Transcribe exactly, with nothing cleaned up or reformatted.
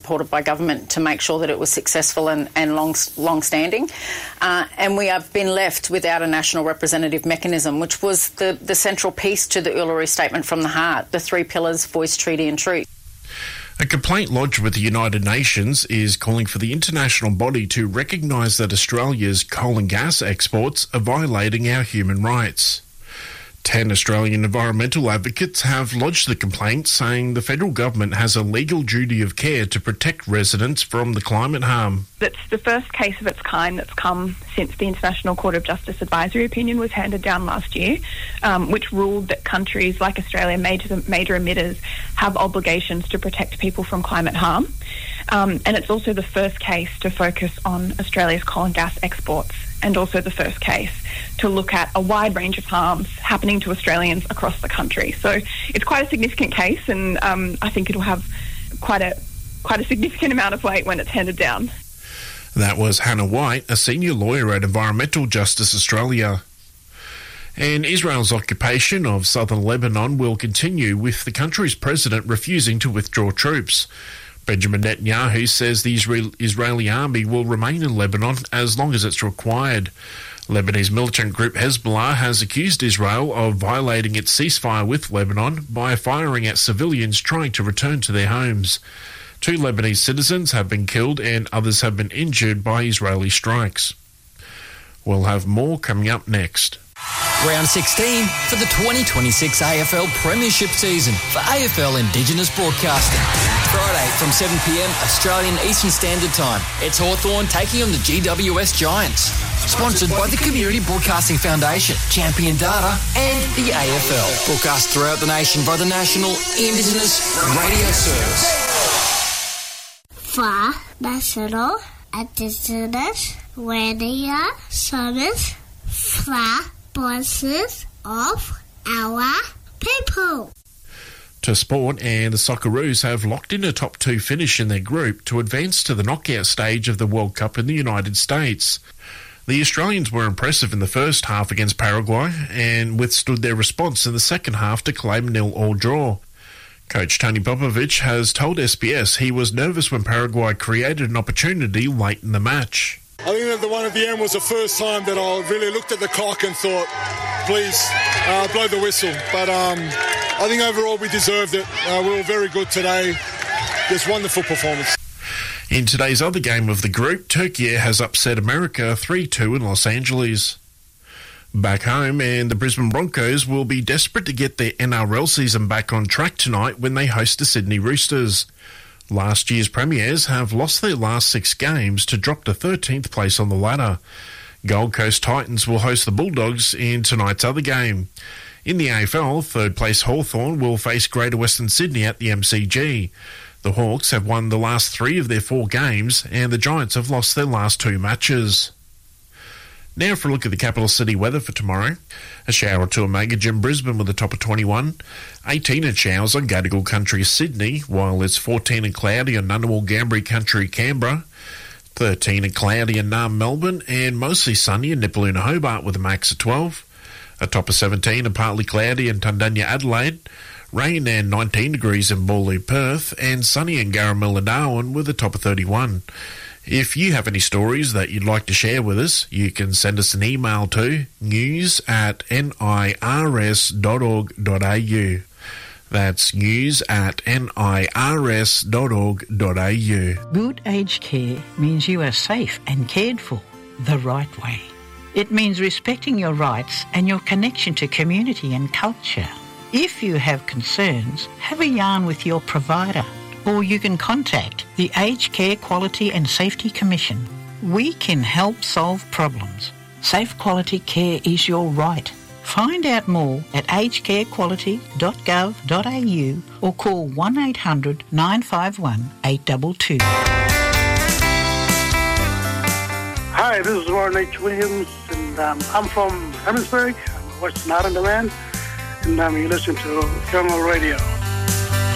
supported by government to make sure that it was successful and, and long, long-standing. Uh, and we have been left without a national representative mechanism, which was the, the central piece to the Uluru Statement from the Heart, the three pillars: voice, treaty and truth. A complaint lodged with the United Nations is calling for the international body to recognise that Australia's coal and gas exports are violating our human rights. Ten Australian environmental advocates have lodged the complaint, saying the federal government has a legal duty of care to protect residents from the climate harm. It's the first case of its kind that's come since the International Court of Justice advisory opinion was handed down last year, um, which ruled that countries like Australia, major, major emitters, have obligations to protect people from climate harm. Um, and it's also the first case to focus on Australia's coal and gas exports, and also the first case to look at a wide range of harms happening to Australians across the country. So it's quite a significant case, and um, I think it'll have quite a quite a significant amount of weight when it's handed down. That was Hannah White, a senior lawyer at Environmental Justice Australia. And Israel's occupation of southern Lebanon will continue, with the country's president refusing to withdraw troops. Benjamin Netanyahu says the Israeli army will remain in Lebanon as long as it's required. Lebanese militant group Hezbollah has accused Israel of violating its ceasefire with Lebanon by firing at civilians trying to return to their homes. Two Lebanese citizens have been killed and others have been injured by Israeli strikes. We'll have more coming up next. Round sixteen for the twenty twenty-six A F L Premiership season for A F L Indigenous Broadcasting. Friday from seven p m Australian Eastern Standard Time. It's Hawthorn taking on the G W S Giants. Sponsored by the Community Broadcasting Foundation, Champion Data and the A F L. Broadcast throughout the nation by the National Indigenous Radio Service. For National Indigenous Radio Service. For voices of our people. To sport, and the Socceroos have locked in a top two finish in their group to advance to the knockout stage of the World Cup in the United States. The Australians were impressive in the first half against Paraguay and withstood their response in the second half to claim a nil-all draw. Coach Tony Popovic has told S B S he was nervous when Paraguay created an opportunity late in the match. I think that the one at the end was the first time that I really looked at the clock and thought, please, uh, blow the whistle. But um, I think overall we deserved it. Uh, we were very good today. Just wonderful performance. In today's other game of the group, Turkey has upset America three two in Los Angeles. Back home, and the Brisbane Broncos will be desperate to get their N R L season back on track tonight when they host the Sydney Roosters. Last year's premiers have lost their last six games to drop to thirteenth place on the ladder. Gold Coast Titans will host the Bulldogs in tonight's other game. In the A F L, third place Hawthorn will face Greater Western Sydney at the M C G. The Hawks have won the last three of their four games, and the Giants have lost their last two matches. Now for a look at the capital city weather for tomorrow. A shower or two at Magajim, Brisbane with a top of twenty-one. eighteen at showers on Gadigal Country, Sydney, while it's fourteen and cloudy on Ngunnawal, Gambri Country, Canberra. thirteen and cloudy in Naarm, Melbourne, and mostly sunny in Nipaluna, Hobart with a max of twelve. A top of seventeen and partly cloudy in Tundunya, Adelaide. Rain and nineteen degrees in Boorloo, Perth, and sunny in Garamilla, Darwin with a top of thirty-one. If you have any stories that you'd like to share with us, you can send us an email to news at nirs dot org dot a u. That's news at nirs dot org dot a u. Good aged care means you are safe and cared for the right way. It means respecting your rights and your connection to community and culture. If you have concerns, have a yarn with your provider, or you can contact the Aged Care Quality and Safety Commission. We can help solve problems. Safe quality care is your right. Find out more at aged care quality dot gov dot a u or call one eight hundred nine five one eight two two. Hi, this is Warren H. Williams, and um, I'm from Emmitsburg. I'm a Western Islander man, and um, you listen to Jungle Radio.